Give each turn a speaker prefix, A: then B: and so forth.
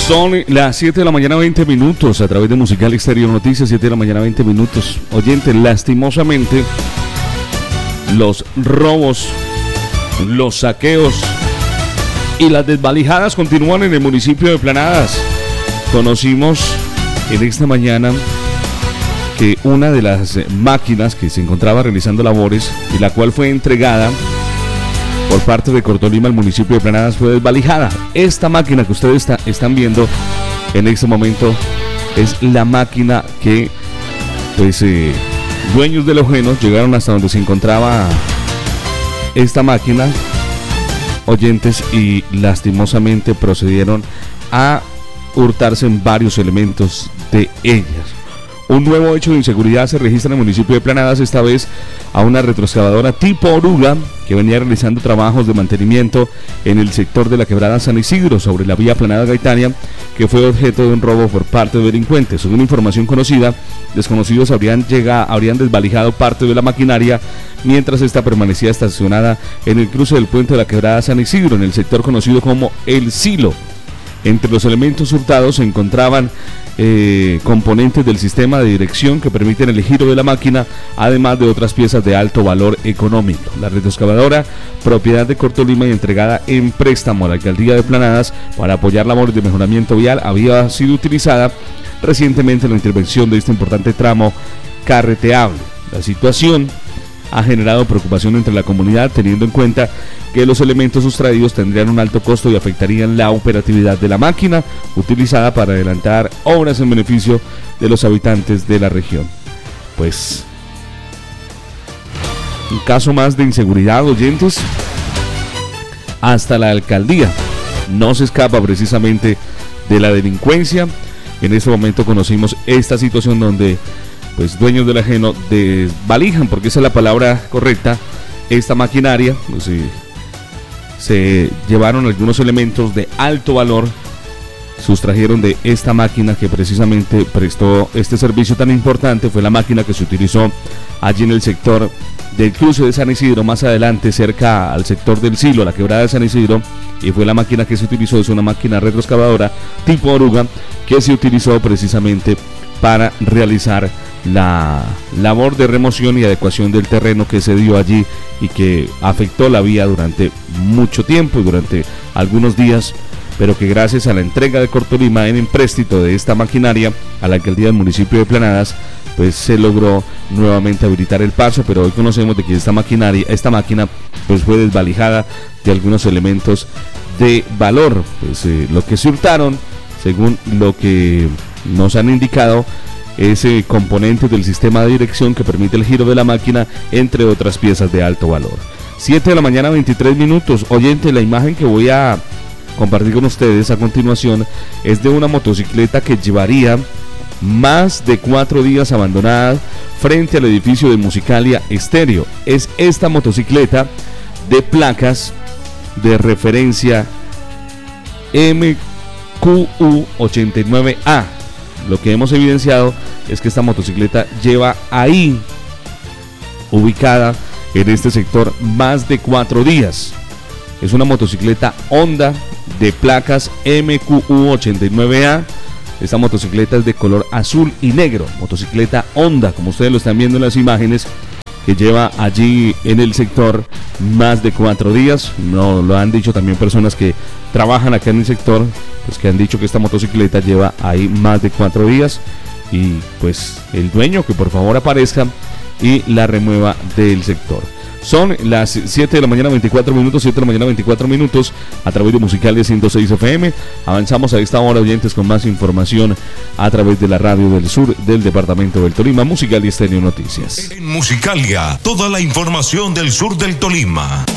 A: Son las 7 de la mañana 20 minutos a través de Musical Exterior Noticias, 7 de la mañana 20 minutos. Oyentes, lastimosamente, los robos, los saqueos y las desvalijadas continúan en el municipio de Planadas. Conocimos en esta mañana que una de las máquinas que se encontraba realizando labores y la cual fue entregada por parte de Cortolima al municipio de Planadas fue desvalijada. Esta máquina que ustedes están viendo en este momento es la máquina que dueños de los genos llegaron hasta donde se encontraba esta máquina, oyentes, y lastimosamente procedieron a hurtarse en varios elementos de ellas. Un nuevo hecho de inseguridad se registra en el municipio de Planadas, esta vez a una retroexcavadora tipo oruga que venía realizando trabajos de mantenimiento en el sector de la quebrada San Isidro sobre la vía Planadas-Gaitania, que fue objeto de un robo por parte de delincuentes. Según información conocida, desconocidos habrían desvalijado parte de la maquinaria mientras esta permanecía estacionada en el cruce del puente de la quebrada San Isidro, en el sector conocido como El Silo. Entre los elementos hurtados se encontraban componentes del sistema de dirección que permiten el giro de la máquina, además de otras piezas de alto valor económico. La retroexcavadora, propiedad de Cortolima y entregada en préstamo a la alcaldía de Planadas para apoyar labores de mejoramiento vial, había sido utilizada recientemente en la intervención de este importante tramo carreteable. La situación ha generado preocupación entre la comunidad, teniendo en cuenta que los elementos sustraídos tendrían un alto costo y afectarían la operatividad de la máquina utilizada para adelantar obras en beneficio de los habitantes de la región. Pues, un caso más de inseguridad, oyentes. Hasta la alcaldía no se escapa precisamente de la delincuencia. En este momento conocimos esta situación donde dueños del ajeno desvalijan, porque esa es la palabra correcta, esta maquinaria. Se llevaron algunos elementos de alto valor, sustrajeron de esta máquina que precisamente prestó este servicio tan importante. Fue la máquina que se utilizó allí en el sector del cruce de San Isidro, más adelante cerca al sector del Silo, la quebrada de San Isidro, y fue la máquina que se utilizó. Es una máquina retroexcavadora tipo oruga que se utilizó precisamente para realizar la labor de remoción y adecuación del terreno que se dio allí y que afectó la vía durante mucho tiempo y durante algunos días, pero que gracias a la entrega de Cortolima en empréstito de esta maquinaria a la alcaldía del municipio de Planadas, se logró nuevamente habilitar el paso. Pero hoy conocemos de que esta máquina fue desvalijada de algunos elementos de valor. Lo que se hurtaron, según lo que nos han indicado, ese componente del sistema de dirección que permite el giro de la máquina, entre otras piezas de alto valor. 7 de la mañana 23 minutos. Oyente, la imagen que voy a compartir con ustedes a continuación es de una motocicleta que llevaría más de 4 días abandonada frente al edificio de Musicalia Estéreo. Es esta motocicleta de placas de referencia MQU89A. Lo que hemos evidenciado es que esta motocicleta lleva ahí, ubicada en este sector, más de 4 días. Es una motocicleta Honda de placas MQU89A. Esta motocicleta es de color azul y negro. Motocicleta Honda, como ustedes lo están viendo en las imágenes, que lleva allí en el sector más de 4 días. No lo han dicho también personas que trabajan acá en el sector, que han dicho que esta motocicleta lleva ahí más de 4 días, y el dueño que por favor aparezca y la remueva del sector. Son las 7 de la mañana 24 minutos, 7 de la mañana 24 minutos, a través de Musicalia 106 FM. Avanzamos a esta hora, oyentes, con más información a través de la radio del sur del departamento del Tolima, Musicalia Estéreo Noticias.
B: En Musicalia, toda la información del sur del Tolima.